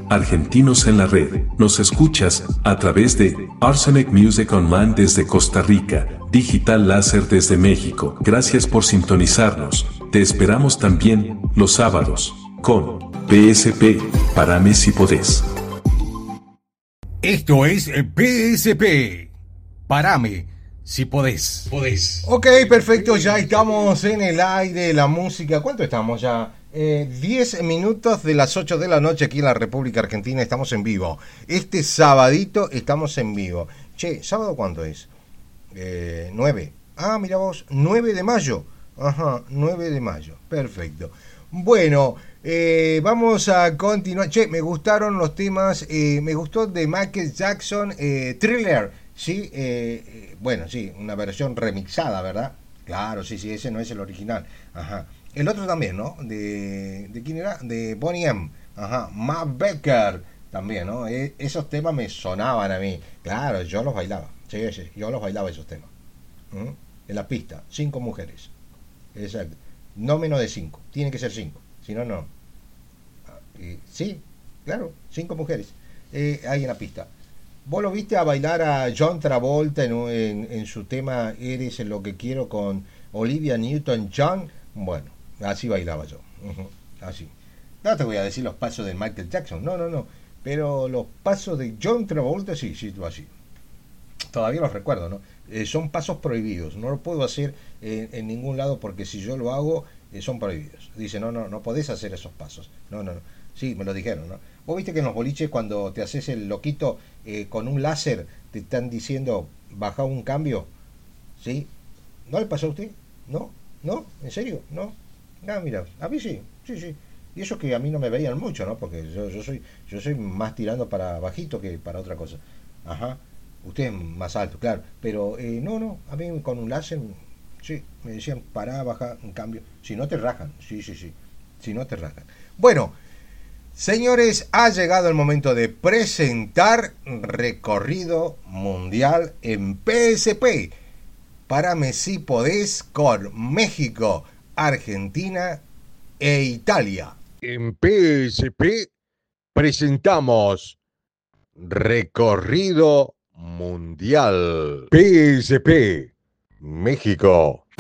Argentinos en la Red. Nos escuchas a través de Arsenic Music Online desde Costa Rica, Digital Láser desde México. Gracias por sintonizarnos. Te esperamos también los sábados con PSP. Parame si podés. Esto es PSP. Parame si podés. Ok, perfecto, ya estamos en el aire, la música. ¿Cuánto estamos ya? 10 minutos de las 8 de la noche aquí en la República Argentina. Estamos en vivo. Este sabadito estamos en vivo. Che, ¿sábado cuánto es? 9. Ah, mira vos, 9 de mayo. Ajá, 9 de mayo. Perfecto. Bueno, vamos a continuar. Che, me gustaron los temas. Me gustó de Michael Jackson, Thriller. Sí, bueno, sí, una versión remixada, ¿verdad? Claro, sí, ese no es el original. Ajá. El otro también, ¿no? ¿De quién era? De Boney M. Ajá. Matt Becker también, ¿no? Esos temas me sonaban a mí. Claro, yo los bailaba. Sí, yo los bailaba esos temas. En la pista, 5 mujeres. Exacto. No menos de 5. Tiene que ser 5. Si no, no. Sí, claro, 5 mujeres. Ahí en la pista. ¿Vos lo viste a bailar a John Travolta en su tema Eres lo que quiero con Olivia Newton-John? Bueno, así bailaba yo. Así. No te voy a decir los pasos de Michael Jackson, no. Pero los pasos de John Travolta, sí, así. Todavía los recuerdo, ¿no? Son pasos prohibidos. No lo puedo hacer en ningún lado porque si yo lo hago, son prohibidos. Dice, no podés hacer esos pasos. No. Sí, me lo dijeron, ¿no? Vos viste que en los boliches cuando te haces el loquito con un láser te están diciendo baja un cambio, ¿sí? ¿No le pasó a usted? ¿No? ¿En serio? ¿No? Ah, mira, a mí sí. Y eso que a mí no me veían mucho, ¿no? Porque yo soy más tirando para bajito que para otra cosa. Ajá. Usted es más alto, claro. Pero no, a mí con un láser, sí, me decían pará, baja un cambio. Si no te rajan, sí. Si no te rajan. Bueno. Señores, ha llegado el momento de presentar recorrido mundial en PSP. Párame si podés con México, Argentina e Italia. En PSP presentamos recorrido mundial. PSP, México,